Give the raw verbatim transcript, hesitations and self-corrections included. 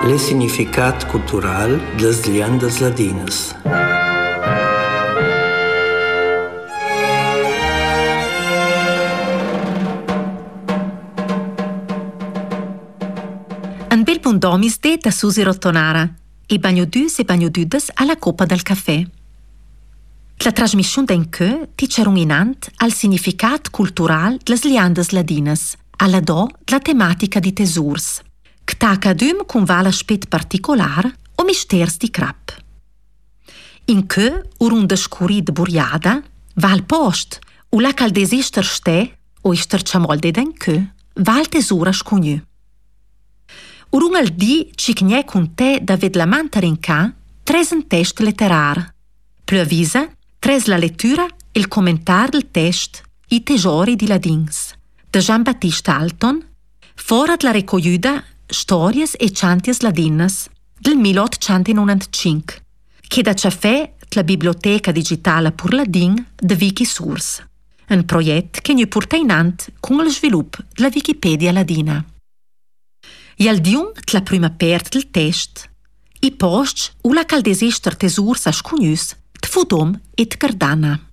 Le significat cultural das liandas ladinas. Un bel buon domis de da Susi Rottonara e bagnodus e bagnodudas alla Coppa del Caffè. La trasmissione d'en che ti c'erun inant al significat cultural dlas liandas ladinas, alla do la tematica di tesurs, che ta cadum con val aspet particolar o misters di crap. In che urun de scuri de buriada, val post, u la cal desister ste, o ister ciamolde d'en che, val tesura scugnu. Urun al di ci gne con te da ved la mantarinca, tres un test letterar. Plö avvisa, tres la lettura e il commentar del test, i tesori di ladins, de Jean-Baptiste Alton, fora la recogliuda Stories e Chanties ladinas del milleottocentonovantacinque, che da c'è la biblioteca digitale pur ladin de Wikisource, un progetto che ne porta in ant con il sviluppo della Wikipedia ladina. E al diun la prima part del test, i post u la cal desister tesurs a scugnus, t Fudom et Cardana.